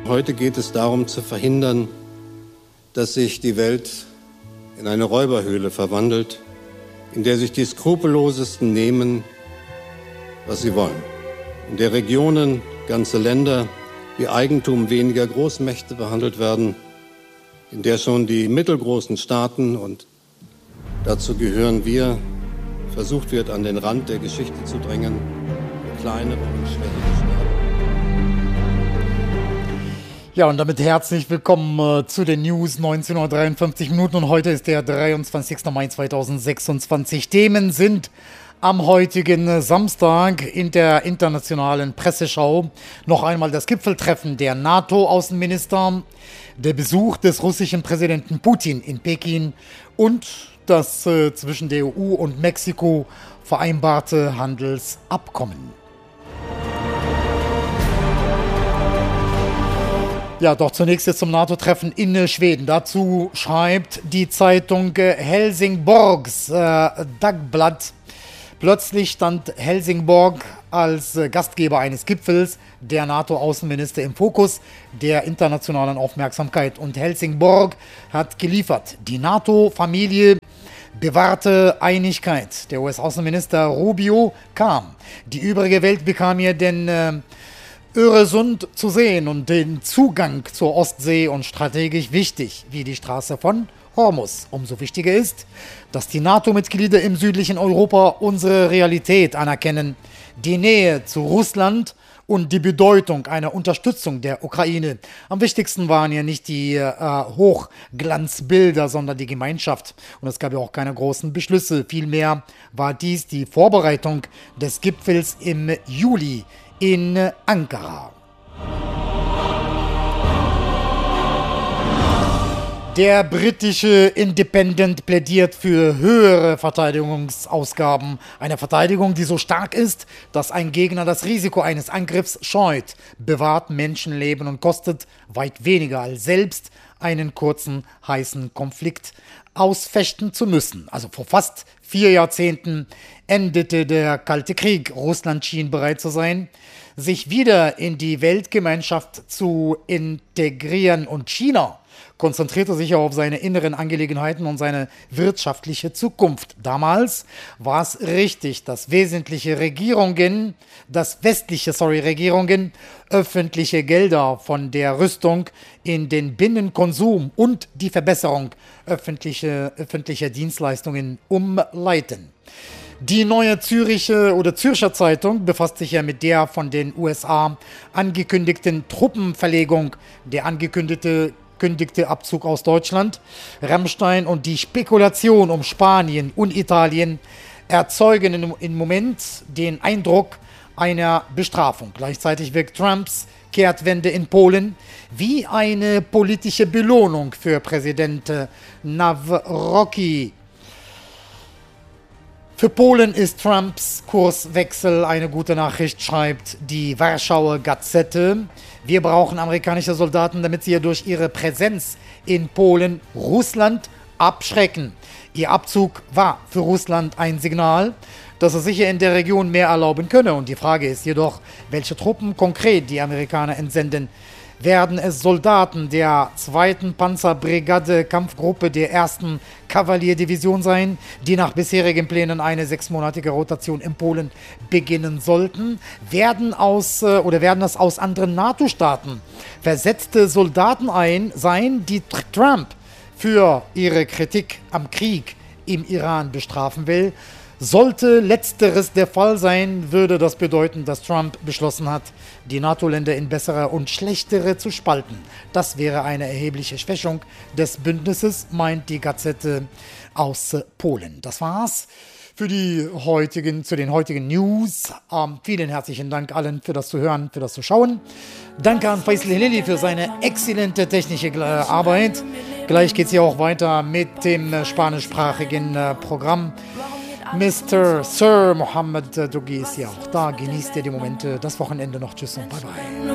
Heute geht es darum zu verhindern, dass sich die Welt in eine Räuberhöhle verwandelt, in der sich die Skrupellosesten nehmen, was sie wollen. In der Regionen, ganze Länder wie Eigentum weniger Großmächte behandelt werden, in der schon die mittelgroßen Staaten, und dazu gehören wir, versucht wird, an den Rand der Geschichte zu drängen, kleinere und schwächere Staaten. Ja, und damit herzlich willkommen zu den News, 19:53 und heute ist der 23. Mai 2026. Themen sind am heutigen Samstag in der internationalen Presseschau noch einmal das Gipfeltreffen der NATO-Außenminister, der Besuch des russischen Präsidenten Putin in Peking und das zwischen der EU und Mexiko vereinbarte Handelsabkommen. Ja, doch zunächst jetzt zum NATO-Treffen in Schweden. Dazu schreibt die Zeitung Helsingborgs Dagblad. Plötzlich stand Helsingborg als Gastgeber eines Gipfels der NATO-Außenminister im Fokus der internationalen Aufmerksamkeit. Und Helsingborg hat geliefert. Die NATO-Familie bewahrte Einigkeit. Der US-Außenminister Rubio kam. Die übrige Welt bekam hier den Öresund zu sehen und den Zugang zur Ostsee und strategisch wichtig wie die Straße von Hormuz. Umso wichtiger ist, dass die NATO-Mitglieder im südlichen Europa unsere Realität anerkennen, die Nähe zu Russland und die Bedeutung einer Unterstützung der Ukraine. Am wichtigsten waren ja nicht die Hochglanzbilder, sondern die Gemeinschaft. Und es gab ja auch keine großen Beschlüsse. Vielmehr war dies die Vorbereitung des Gipfels im Juli in Ankara. Der britische Independent plädiert für höhere Verteidigungsausgaben. Eine Verteidigung, die so stark ist, dass ein Gegner das Risiko eines Angriffs scheut, bewahrt Menschenleben und kostet weit weniger als selbst einen kurzen, heißen Konflikt ausfechten zu müssen. Also vor fast 4 Jahrzehnten endete der Kalte Krieg. Russland schien bereit zu sein, sich wieder in die Weltgemeinschaft zu integrieren, und China konzentrierte sich auf seine inneren Angelegenheiten und seine wirtschaftliche Zukunft. Damals war es richtig, dass westliche Regierungen öffentliche Gelder von der Rüstung in den Binnenkonsum und die Verbesserung öffentlicher Dienstleistungen umleiten. Die neue Zürcher Zeitung befasst sich ja mit der von den USA angekündigten Truppenverlegung, der angekündigte Abzug aus Deutschland, Rammstein und die Spekulation um Spanien und Italien erzeugen im Moment den Eindruck einer Bestrafung. Gleichzeitig wirkt Trumps Kehrtwende in Polen wie eine politische Belohnung für Präsident Nawrocki. Für Polen ist Trumps Kurswechsel eine gute Nachricht, schreibt die Warschauer Gazette. Wir brauchen amerikanische Soldaten, damit sie durch ihre Präsenz in Polen Russland abschrecken. Ihr Abzug war für Russland ein Signal, dass es sich in der Region mehr erlauben könne. Und die Frage ist jedoch, welche Truppen konkret die Amerikaner entsenden. Werden es Soldaten der 2. Panzerbrigade Kampfgruppe der 1. Kavallerdivision sein, die nach bisherigen Plänen eine 6-monatige Rotation in Polen beginnen sollten? Werden es aus anderen NATO-Staaten versetzte Soldaten sein, die Trump für ihre Kritik am Krieg im Iran bestrafen will? Sollte letzteres der Fall sein, würde das bedeuten, dass Trump beschlossen hat, die NATO-Länder in bessere und schlechtere zu spalten. Das wäre eine erhebliche Schwächung des Bündnisses, meint die Gazette aus Polen. Das war's zu den heutigen News. Vielen herzlichen Dank allen für das Zuhören, für das Zuschauen. Danke an Faisal Helili für seine exzellente technische Arbeit. Gleich geht's hier auch weiter mit dem spanischsprachigen Programm. Mr. Sir Mohammed Doghi ist ja auch da. Genießt ihr die Momente, das Wochenende noch. Tschüss und bye bye.